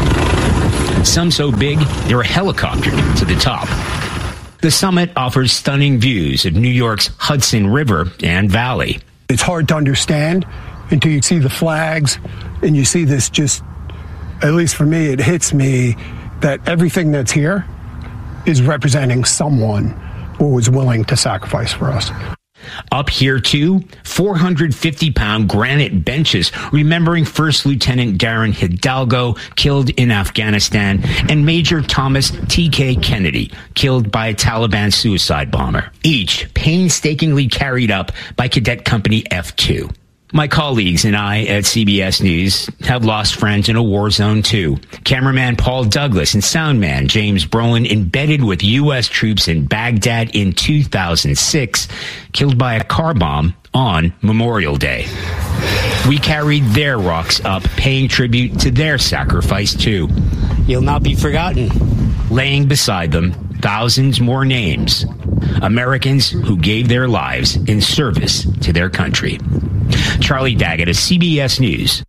Some so big, they're a helicopter to the top. The summit offers stunning views of New York's Hudson River and Valley.
It's hard to understand until you see the flags and you see this just, at least for me, it hits me that everything that's here is representing someone who was willing to sacrifice for us.
Up here, too, four hundred fifty pound granite benches remembering First Lieutenant Darren Hidalgo, killed in Afghanistan, and Major Thomas T K Kennedy, killed by a Taliban suicide bomber, each painstakingly carried up by Cadet Company F two. My colleagues and I at C B S News have lost friends in a war zone, too. Cameraman Paul Douglas and soundman James Brolin, embedded with U S troops in Baghdad in two thousand six, killed by a car bomb on Memorial Day. We carried their rocks up, paying tribute to their sacrifice, too. You'll not be forgotten. Laying beside them, thousands more names. Americans who gave their lives in service to their country. Charlie Daggett of C B S News.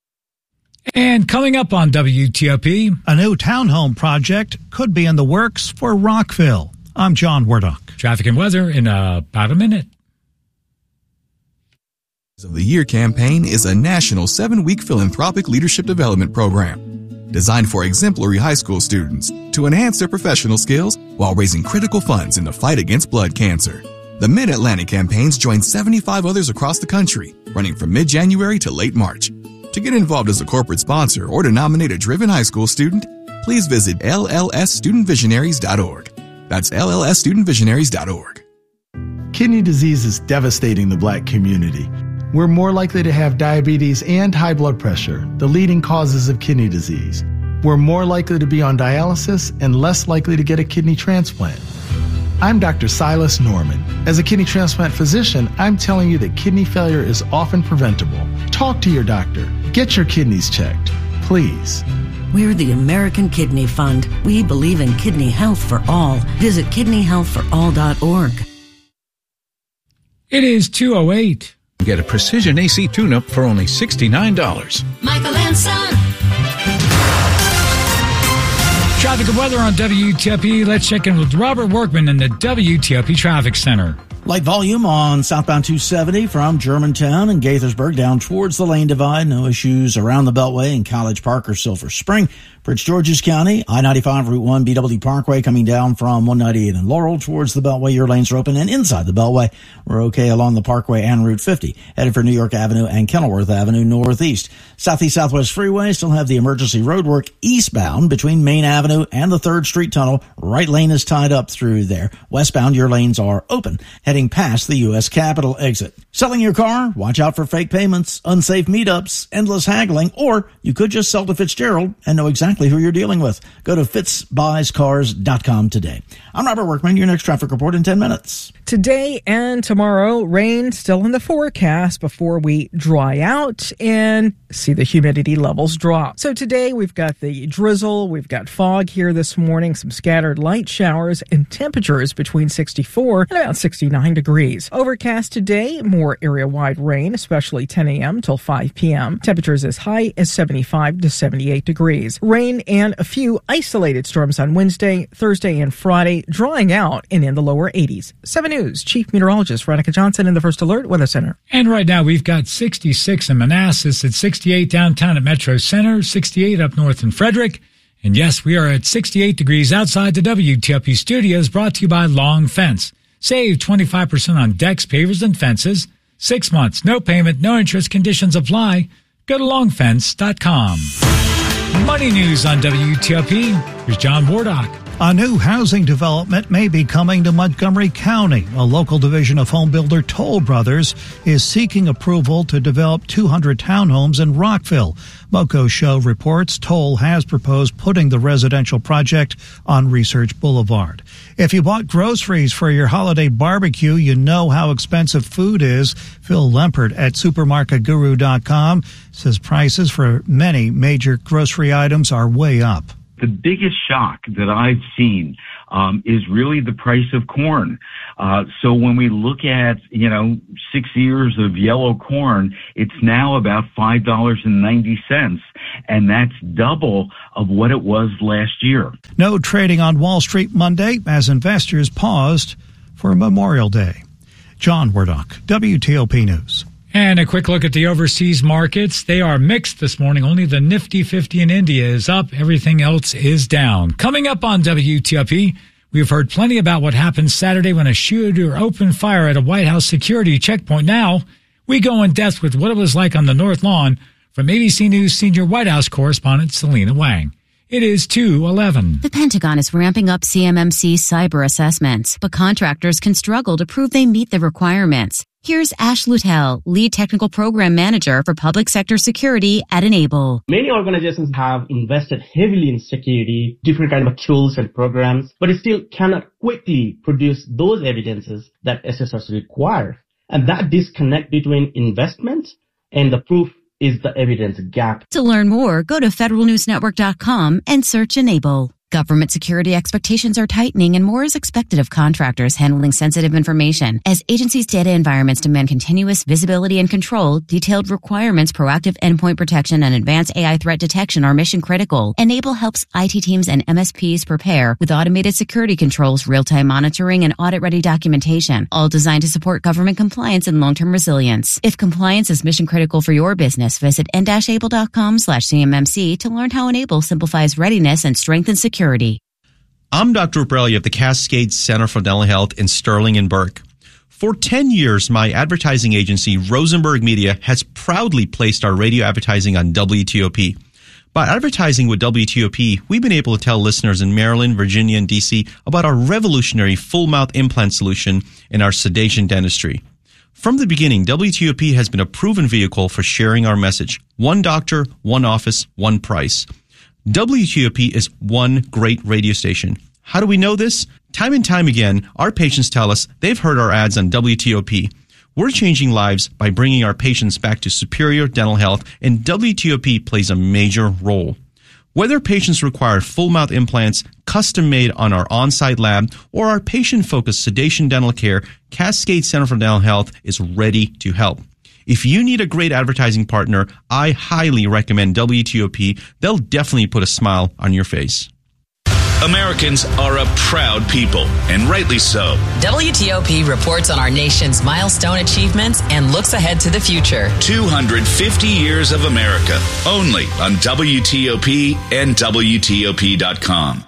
And coming up on W T O P,
a new townhome project could be in the works for Rockville. I'm John Wardock.
Traffic and weather in uh, about a minute.
of the Year campaign is a national seven-week philanthropic leadership development program designed for exemplary high school students to enhance their professional skills while raising critical funds in the fight against blood cancer. The Mid-Atlantic campaigns join seventy-five others across the country, running from mid-January to late March. To get involved as a corporate sponsor or to nominate a driven high school student, please visit L L S student visionaries dot org. That's L L S student visionaries dot org.
Kidney disease is devastating the black community. We're more likely to have diabetes and high blood pressure, the leading causes of kidney disease. We're more likely to be on dialysis and less likely to get a kidney transplant. I'm Doctor Silas Norman. As a kidney transplant physician, I'm telling you that kidney failure is often preventable. Talk to your doctor. Get your kidneys checked, please.
We're the American Kidney Fund. We believe in kidney health for all. Visit kidney health for all dot org.
It is two oh eight.
Get a precision A C tune-up for only sixty-nine dollars.
Michael and Son.
Traffic and weather on W T O P. Let's check in with Robert Workman in the W T O P Traffic Center.
Light volume on southbound two seventy from Germantown and Gaithersburg down towards the lane divide. No issues around the Beltway in College Park or Silver Spring. Prince George's County, I ninety-five, Route one, B W Parkway coming down from one ninety-eight and Laurel towards the Beltway. Your lanes are open, and inside the Beltway, we're okay along the Parkway and Route fifty. Headed for New York Avenue and Kenilworth Avenue northeast. Southeast Southwest Freeway still have the emergency roadwork eastbound between Main Avenue and the third Street Tunnel. Right lane is tied up through there. Westbound, your lanes are open, heading past the U S Capitol exit. Selling your car? Watch out for fake payments, unsafe meetups, endless haggling, or you could just sell to Fitzgerald and know exactly who you're dealing with. Go to fitz buys cars dot com today. I'm Robert Workman. Your next traffic report in ten minutes.
Today and tomorrow, rain still in the forecast before we dry out and see the humidity levels drop. So today we've got the drizzle, we've got fog here this morning, some scattered light showers, and temperatures between sixty-four and about sixty-nine degrees. Overcast today, more area-wide rain, especially ten a.m. till five p.m. Temperatures as high as seventy-five to seventy-eight degrees. Rain and a few isolated storms on Wednesday, Thursday, and Friday, drying out and in the lower eighties. seven News Chief Meteorologist Radhika Johnson in the First Alert Weather Center.
And right now we've got sixty-six in Manassas, at sixty-eight downtown at Metro Center, sixty-eight up north in Frederick. And yes, we are at sixty-eight degrees outside the W T O P studios, brought to you by Long Fence. Save twenty-five percent on decks, pavers, and fences. Six months, no payment, no interest, conditions apply. Go to long fence dot com. Money news on W T O P. Here's John Wardock.
A new housing development may be coming to Montgomery County. A local division of home builder Toll Brothers is seeking approval to develop two hundred townhomes in Rockville. Moco Show reports Toll has proposed putting the residential project on Research Boulevard. If you bought groceries for your holiday barbecue, you know how expensive food is. Phil Lempert at supermarket guru dot com says prices for many major grocery items are way up.
The biggest shock that I've seen um, is really the price of corn. Uh, so when we look at, you know, six ears of yellow corn, it's now about five dollars and ninety cents, and that's double of what it was last year.
No trading on Wall Street Monday as investors paused for Memorial Day. John Wardock, W T O P News.
And a quick look at the overseas markets. They are mixed this morning. Only the Nifty fifty in India is up. Everything else is down. Coming up on W T O P, we've heard plenty about what happened Saturday when a shooter opened fire at a White House security checkpoint. Now, we go in depth with what it was like on the North Lawn from A B C News senior White House correspondent Selena Wang. It is two eleven.
The Pentagon is ramping up C M M C cyber assessments, but contractors can struggle to prove they meet the requirements. Here's Ash Lutel, Lead Technical Program Manager for Public Sector Security at Enable.
Many organizations have invested heavily in security, different kind of tools and programs, but it still cannot quickly produce those evidences that S S Rs require. And that disconnect between investment and the proof is the evidence gap.
To learn more, go to federal news network dot com and search Enable. Government security expectations are tightening and more is expected of contractors handling sensitive information. As agencies' data environments demand continuous visibility and control, detailed requirements, proactive endpoint protection, and advanced A I threat detection are mission critical. Enable helps I T teams and M S Ps prepare with automated security controls, real-time monitoring, and audit-ready documentation, all designed to support government compliance and long-term resilience. If compliance is mission critical for your business, visit n dash able dot com slash C M M C to learn how Enable simplifies readiness and strengthens security. Security.
I'm Doctor Ubrelli of the Cascade Center for Dental Health in Sterling and Burke. For ten years, my advertising agency, Rosenberg Media, has proudly placed our radio advertising on W T O P. By advertising with W T O P, we've been able to tell listeners in Maryland, Virginia, and D C about our revolutionary full-mouth implant solution in our sedation dentistry. From the beginning, W T O P has been a proven vehicle for sharing our message. One doctor, one office, one price. W T O P is one great radio station. How do we know this? Time and time again, our patients tell us they've heard our ads on W T O P. We're changing lives by bringing our patients back to superior dental health, and W T O P plays a major role. Whether patients require full-mouth implants, custom-made on our on-site lab, or our patient-focused sedation dental care, Cascade Center for Dental Health is ready to help. If you need a great advertising partner, I highly recommend W T O P. They'll definitely put a smile on your face.
Americans are a proud people, and rightly so.
W T O P reports on our nation's milestone achievements and looks ahead to the future.
two hundred fifty years of America, only on W T O P and W T O P dot com.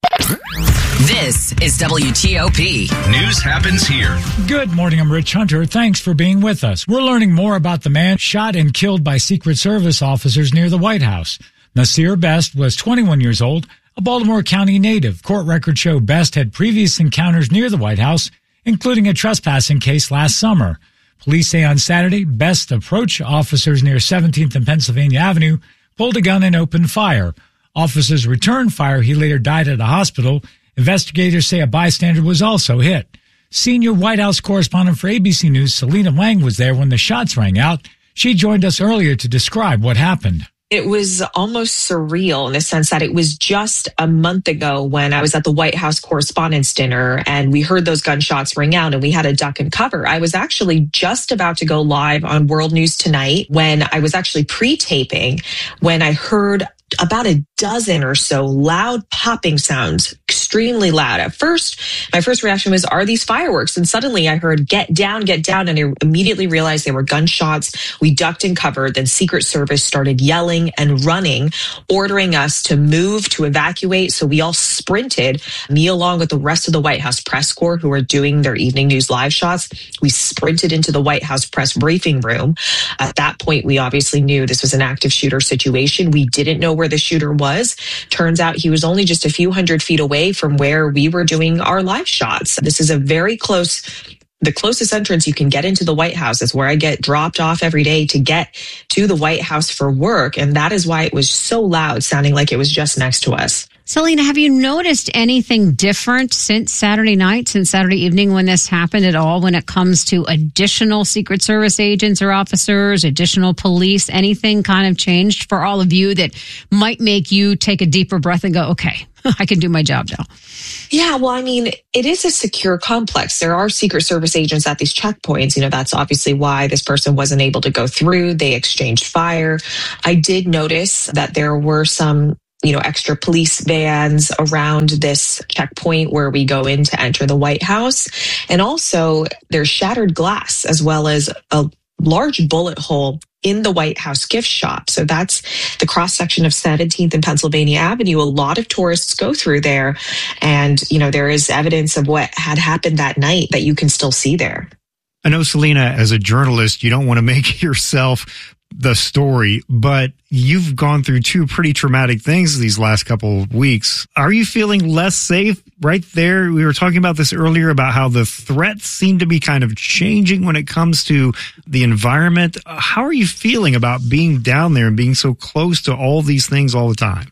This is W T O P.
News happens here.
Good morning, I'm Rich Hunter. Thanks for being with us. We're learning more about the man shot and killed by Secret Service officers near the White House. Nasir Best was twenty-one years old, a Baltimore County native. Court records show Best had previous encounters near the White House, including a trespassing case last summer. Police say on Saturday, Best approached officers near seventeenth and Pennsylvania Avenue, pulled a gun and opened fire. Officers returned fire. He later died at a hospital. Investigators say a bystander was also hit. Senior White House correspondent for A B C News, Selena Wang, was there when the shots rang out. She joined us earlier to describe what happened.
It was almost surreal in the sense that it was just a month ago when I was at the White House Correspondents' Dinner and we heard those gunshots ring out and we had to duck and cover. I was actually just about to go live on World News Tonight when I was actually pre-taping when I heard about a dozen or so loud popping sounds extremely loud. At first, my first reaction was, are these fireworks? And suddenly I heard, get down, get down. And I immediately realized they were gunshots. We ducked and covered. Then Secret Service started yelling and running, ordering us to move, to evacuate. So we all sprinted, me along with the rest of the White House press corps who were doing their evening news live shots. We sprinted into the White House press briefing room. At that point, we obviously knew this was an active shooter situation. We didn't know where the shooter was. Turns out he was only just a few hundred feet away from where we were doing our live shots. This is a very close, the closest entrance you can get into the White House is where I get dropped off every day to get to the White House for work. And that is why it was so loud, sounding like it was just next to us.
Selena, have you noticed anything different since Saturday night, since Saturday evening when this happened at all, when it comes to additional Secret Service agents or officers, additional police? Anything kind of changed for all of you that might make you take a deeper breath and go, okay, I can do my job now?
Yeah, well, I mean, it is a secure complex. There are Secret Service agents at these checkpoints. You know, that's obviously why this person wasn't able to go through. They exchanged fire. I did notice that there were some you know, extra police vans around this checkpoint where we go in to enter the White House. And also there's shattered glass as well as a large bullet hole in the White House gift shop. So that's the cross section of seventeenth and Pennsylvania Avenue. A lot of tourists go through there. And, you know, there is evidence of what had happened that night that you can still see there.
I know, Selena, as a journalist, you don't want to make yourself the story, but you've gone through two pretty traumatic things these last couple of weeks. Are you feeling less safe right there? We were talking about this earlier about how the threats seem to be kind of changing when it comes to the environment. How are you feeling about being down there and being so close to all these things all the time?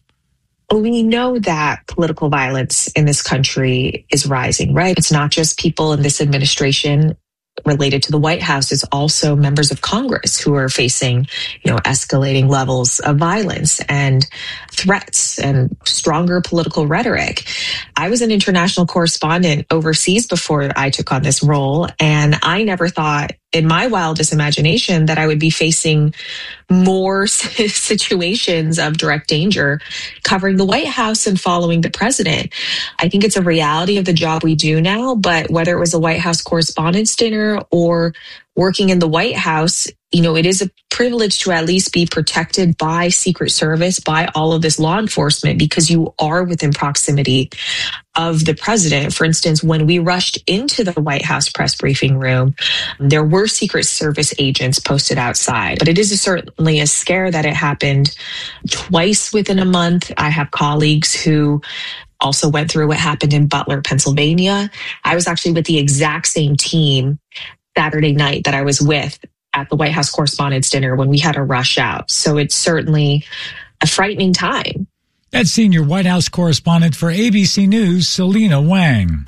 We know that political violence in this country is rising, right? It's not just people in this administration related to the White House, is also members of Congress who are facing, you know, escalating levels of violence and threats and stronger political rhetoric. I was an international correspondent overseas before I took on this role, and I never thought in my wildest imagination that I would be facing more situations of direct danger covering the White House and following the president. I think it's a reality of the job we do now, but whether it was a White House Correspondents' Dinner or working in the White House, you know, it is a privilege to at least be protected by Secret Service, by all of this law enforcement, because you are within proximity of the president. For instance, when we rushed into the White House press briefing room, there were Secret Service agents posted outside. But it is a, certainly a scare that it happened twice within a month. I have colleagues who also went through what happened in Butler, Pennsylvania. I was actually with the exact same team Saturday night that I was with at the White House Correspondents' Dinner when we had to rush out. So it's certainly a frightening time.
That's senior White House correspondent for A B C News, Selena Wang.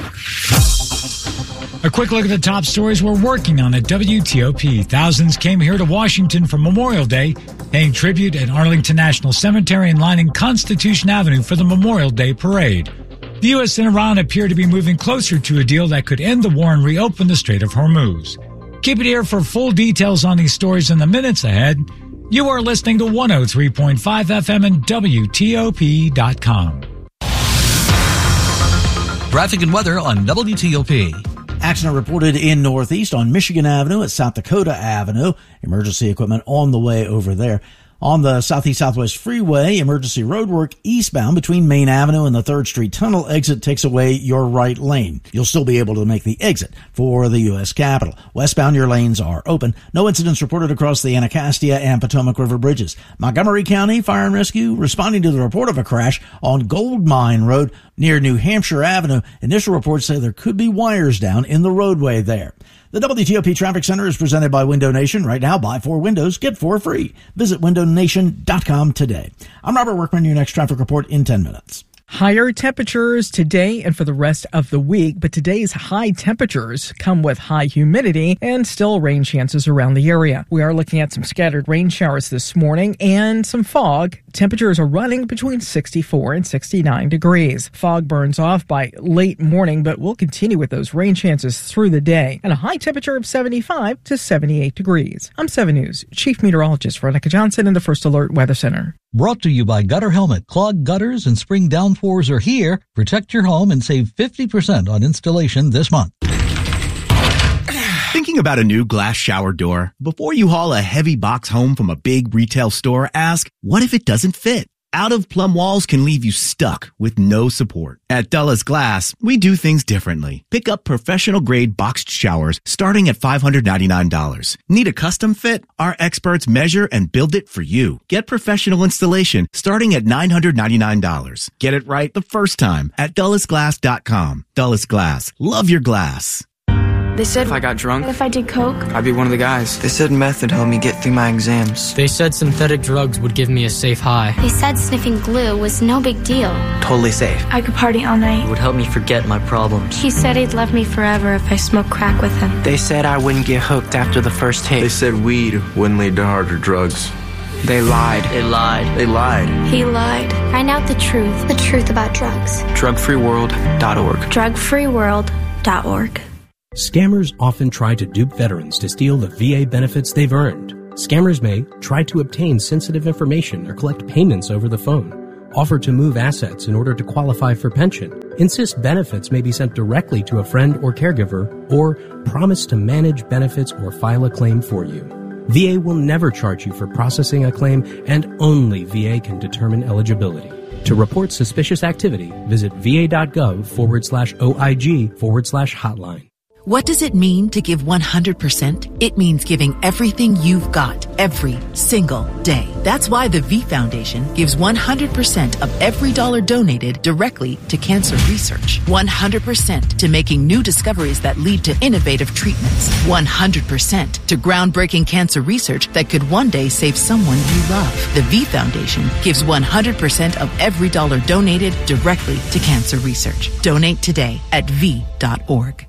A quick look at the top stories we're working on at W T O P. Thousands came here to Washington for Memorial Day, paying tribute at Arlington National Cemetery and lining Constitution Avenue for the Memorial Day Parade. The U S and Iran appear to be moving closer to a deal that could end the war and reopen the Strait of Hormuz. Keep it here for full details on these stories in the minutes ahead. You are listening to one oh three point five F M and W T O P dot com.
Traffic and weather on W T O P.
Accident reported in Northeast on Michigan Avenue at South Dakota Avenue. Emergency equipment on the way over there. On the Southeast Southwest Freeway, emergency roadwork eastbound between Main Avenue and the third Street Tunnel exit takes away your right lane. You'll still be able to make the exit for the U S Capitol. Westbound, your lanes are open. No incidents reported across the Anacostia and Potomac River bridges. Montgomery County Fire and Rescue responding to the report of a crash on Gold Mine Road near New Hampshire Avenue. Initial reports say there could be wires down in the roadway there. The W T O P Traffic Center is presented by Window Nation. Right now, buy four windows, get four free. Visit window nation dot com today. I'm Robert Workman, your next traffic report in ten minutes.
Higher temperatures today and for the rest of the week, but today's high temperatures come with high humidity and still rain chances around the area. We are looking at some scattered rain showers this morning and some fog. Temperatures are running between sixty-four and sixty-nine degrees. Fog burns off by late morning, but we'll continue with those rain chances through the day and a high temperature of seventy-five to seventy-eight degrees. I'm seven News Chief Meteorologist Veronica Johnson in the First Alert Weather Center.
Brought to you by Gutter Helmet. Clogged gutters and spring downpours are here. Protect your home and save fifty percent on installation this month.
Thinking about a new glass shower door? Before you haul a heavy box home from a big retail store, ask, what if it doesn't fit? Out-of-plumb walls can leave you stuck with no support. At Dulles Glass, we do things differently. Pick up professional-grade boxed showers starting at five hundred ninety-nine dollars. Need a custom fit? Our experts measure and build it for you. Get professional installation starting at nine hundred ninety-nine dollars. Get it right the first time at Dulles Glass dot com. Dulles Glass. Love your glass.
They said if I got drunk, if I did coke, I'd be one of the guys. They said meth would help me get through my exams.
They said synthetic drugs would give me a safe high.
They said sniffing glue was no big deal.
Totally safe.
I could party all night.
It would help me forget my problems.
He said he'd love me forever if I smoked crack with him.
They said I wouldn't get hooked after the first hit.
They said weed wouldn't lead to harder drugs.
They lied.
They lied.
They lied.
He lied. Find out the truth. The truth about drugs.
drug free world dot org.
drug free world dot org.
Scammers often try to dupe veterans to steal the V A benefits they've earned. Scammers may try to obtain sensitive information or collect payments over the phone, offer to move assets in order to qualify for pension, insist benefits may be sent directly to a friend or caregiver, or promise to manage benefits or file a claim for you. V A will never charge you for processing a claim, and only V A can determine eligibility. To report suspicious activity, visit va.gov forward slash OIG forward slash hotline.
What does it mean to give one hundred percent? It means giving everything you've got every single day. That's why the V Foundation gives one hundred percent of every dollar donated directly to cancer research. one hundred percent to making new discoveries that lead to innovative treatments. one hundred percent to groundbreaking cancer research that could one day save someone you love. The V Foundation gives one hundred percent of every dollar donated directly to cancer research. Donate today at v dot org.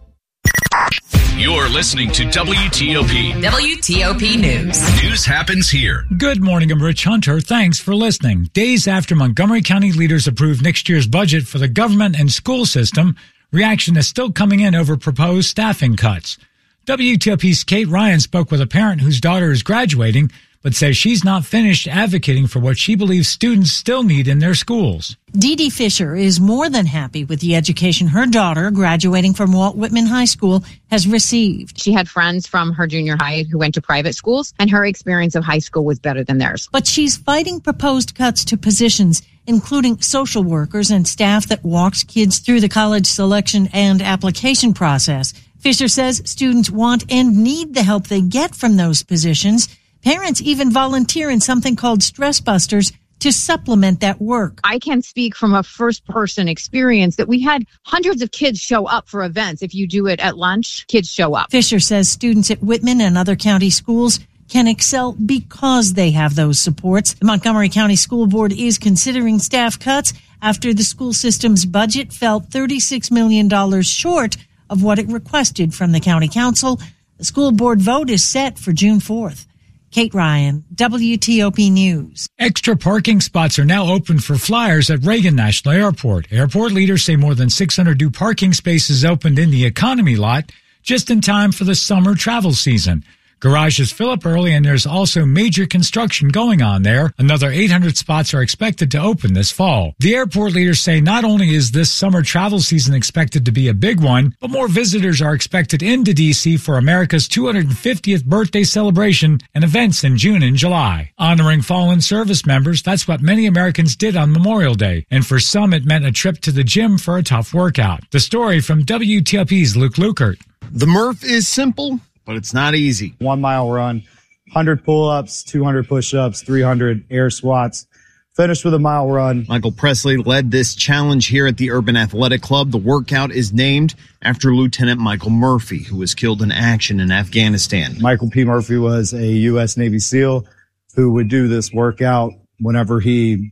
You're listening to W T O P.
W T O P News.
News happens here.
Good morning, I'm Rich Hunter. Thanks for listening. Days after Montgomery County leaders approved next year's budget for the government and school system, reaction is still coming in over proposed staffing cuts. W T O P's Kate Ryan spoke with a parent whose daughter is graduating, but says she's not finished advocating for what she believes students still need in their schools.
Dee Dee Fisher is more than happy with the education her daughter, graduating from Walt Whitman High School, has received.
She had friends from her junior high who went to private schools, and her experience of high school was better than theirs.
But she's fighting proposed cuts to positions, including social workers and staff that walks kids through the college selection and application process. Fisher says students want and need the help they get from those positions. Parents even volunteer in something called Stress Busters to supplement that work.
I can speak from a first-person experience that we had hundreds of kids show up for events. If you do it at lunch, kids show up.
Fisher says students at Whitman and other county schools can excel because they have those supports. The Montgomery County School Board is considering staff cuts after the school system's budget fell thirty-six million dollars short of what it requested from the county council. The school board vote is set for June fourth. Kate Ryan, W T O P News.
Extra parking spots are now open for flyers at Reagan National Airport. Airport leaders say more than six hundred new parking spaces opened in the economy lot just in time for the summer travel season. Garages fill up early, and there's also major construction going on there. Another eight hundred spots are expected to open this fall. The airport leaders say not only is this summer travel season expected to be a big one, but more visitors are expected into D C for America's two hundred fiftieth birthday celebration and events in June and July. Honoring fallen service members, that's what many Americans did on Memorial Day, and for some it meant a trip to the gym for a tough workout. The story from W T O P's Luke Lukert.
The Murph is simple, but it's not easy.
One mile run, one hundred pull-ups, two hundred push-ups, three hundred air squats. Finished with a mile run.
Michael Presley led this challenge here at the Urban Athletic Club. The workout is named after Lieutenant Michael Murphy, who was killed in action in Afghanistan.
Michael P. Murphy was a U S Navy SEAL who would do this workout whenever he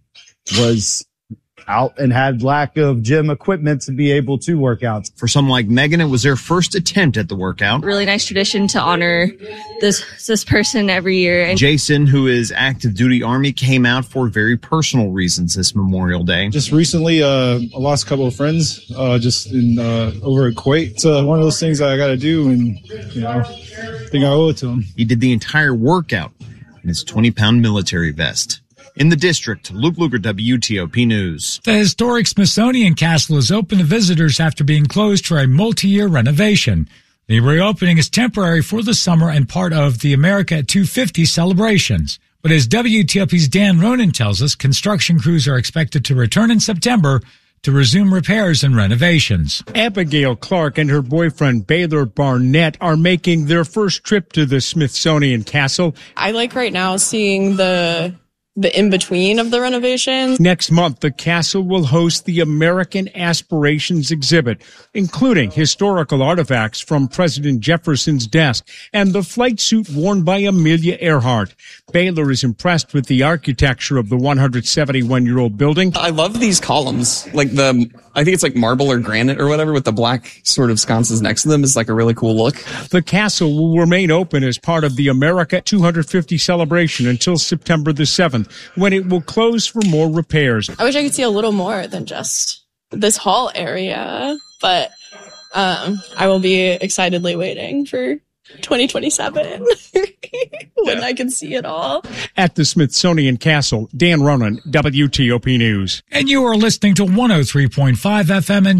was out and had lack of gym equipment to be able to work out.
For some like Megan, it was their first attempt at the workout.
Really nice tradition to honor this this person every year. And
Jason, who is active duty Army, came out for very personal reasons this Memorial Day.
Just recently, uh, I lost a couple of friends uh, just in uh, over at Kuwait. It's uh, one of those things I got to do, and you know, I think I owe it to him.
He did the entire workout in his twenty pound military vest. In the district, Luke Luger, W T O P News.
The historic Smithsonian Castle is open to visitors after being closed for a multi-year renovation. The reopening is temporary for the summer and part of the America at two fifty celebrations. But as W T O P's Dan Ronan tells us, construction crews are expected to return in September to resume repairs and renovations.
Abigail Clark and her boyfriend Baylor Barnett are making their first trip to the Smithsonian Castle.
I like right now seeing the the in-between of the renovations.
Next month, the castle will host the American Aspirations exhibit, including historical artifacts from President Jefferson's desk and the flight suit worn by Amelia Earhart. Baylor is impressed with the architecture of the one hundred seventy-one-year-old building.
I love these columns, like the, I think it's like marble or granite or whatever with the black sort of sconces next to them is like a really cool look.
The castle will remain open as part of the America two fifty celebration until September the seventh, when it will close for more repairs.
I wish I could see a little more than just this hall area, but um, I will be excitedly waiting for twenty twenty-seven when yeah. I can see it all.
At the Smithsonian Castle, Dan Ronan, W T O P News.
And you are listening to one oh three point five F M and